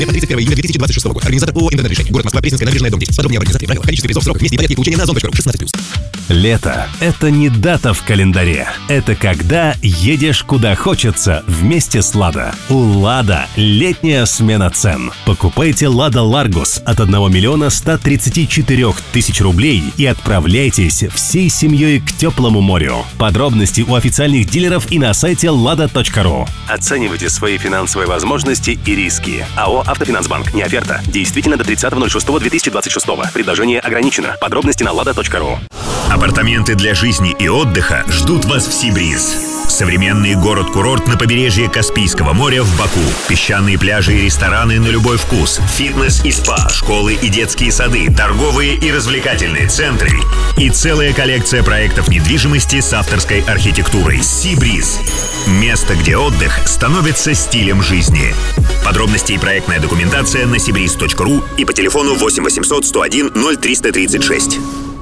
Это 31 июля 2026 года. Организатор ООО «Интернет-решение». Город Москва, Пресненская набережная, дом 10. Подробнее об организации, правила, количестве призов, сроках, месте и порядке получения на ozon.ru. 16+. Лето – это не дата в календаре. Это когда едешь куда хочется вместе с «Лада». У «Лада» летняя смена цен. Покупайте «Лада Ларгус» от 1 миллиона 134 тысяч рублей и отправляйтесь всей семьей к теплому морю. Подробности у официальных дилеров и на сайте lada.ru. Оценивайте свои финансовые возможности и риски. АО «Автофинансбанк». Не оферта. Действительно до 30.06.2026. Предложение ограничено. Подробности на lada.ru. Апартаменты для жизни и отдыха ждут вас в Сибриз. Современный город-курорт на побережье Каспийского моря в Баку. Песчаные пляжи и рестораны на любой вкус. Фитнес и спа, школы и детские сады, торговые и развлекательные центры. И целая коллекция проектов недвижимости с авторской архитектурой. Сибриз. Место, где отдых становится стилем жизни. Подробности и проектная документация на sibriz.ru и по телефону 8 800 101 0336.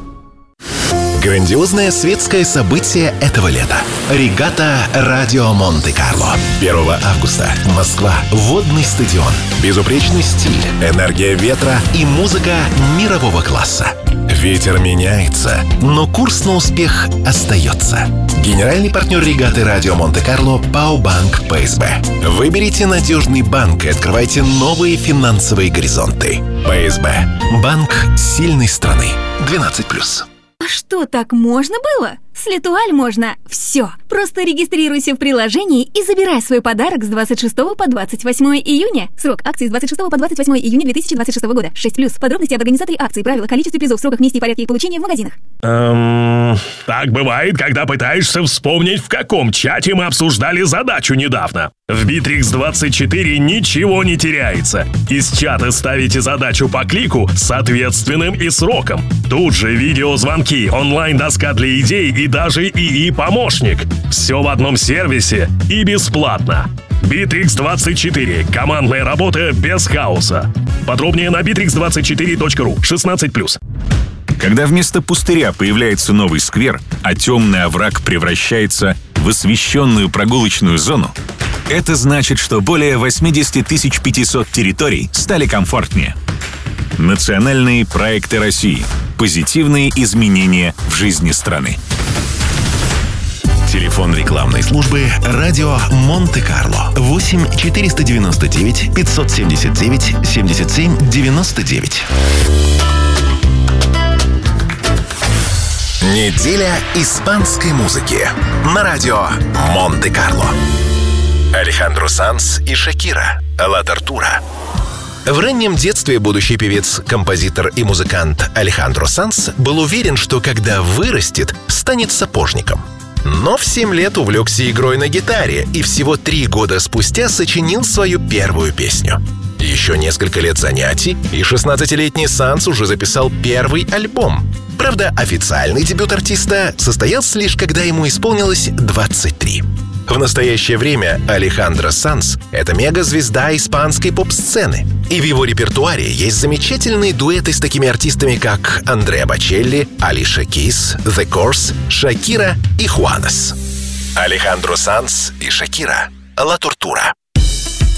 Грандиозное светское событие этого лета. Регата «Радио Монте-Карло». 1 августа. Москва. Водный стадион. Безупречный стиль, энергия ветра и музыка мирового класса. Ветер меняется, но курс на успех остается. Генеральный партнер регаты «Радио Монте-Карло» ПАО Банк ПСБ. Выберите надежный банк и открывайте новые финансовые горизонты. ПСБ. Банк сильной страны. 12+. А что, так можно было? С Летуаль можно все. Просто регистрируйся в приложении и забирай свой подарок с 26 по 28 июня. Срок акции с 26 по 28 июня 2026 года. 6+. Подробности об организаторе акции, правила, количестве призов, сроках, месте и порядке их получения в магазинах. Так бывает, когда пытаешься вспомнить, в каком чате мы обсуждали задачу недавно. В Bittrex24 ничего не теряется. Из чата ставите задачу по клику с ответственным и сроком. Тут же видеозвонки, онлайн-доска для идей и даже ИИ-помощник. Все в одном сервисе и бесплатно. Bittrex24. Командная работа без хаоса. Подробнее на bittrex24.ru. 16+. Когда вместо пустыря появляется новый сквер, а темный овраг превращается в освещенную прогулочную зону, это значит, что более 80 500 территорий стали комфортнее. Национальные проекты России. Позитивные изменения в жизни страны. Телефон рекламной службы «Радио Монте-Карло». 8 499 579 77 99. Неделя испанской музыки на радио Монте-Карло. Алехандро Санс и Шакира. «Ла Тортура». В раннем детстве будущий певец, композитор и музыкант Алехандро Санс был уверен, что когда вырастет, станет сапожником. Но в 7 лет увлекся игрой на гитаре и всего 3 года спустя сочинил свою первую песню. Еще несколько лет занятий, и 16-летний Санс уже записал первый альбом. Правда, официальный дебют артиста состоялся лишь когда ему исполнилось 23. В настоящее время Алехандро Санс — это мегазвезда испанской поп-сцены. И в его репертуаре есть замечательные дуэты с такими артистами, как Андреа Бочелли, Алиша Кис, The Corrs, Шакира и Хуанес. Алехандро Санс и Шакира. «Ла Тортура».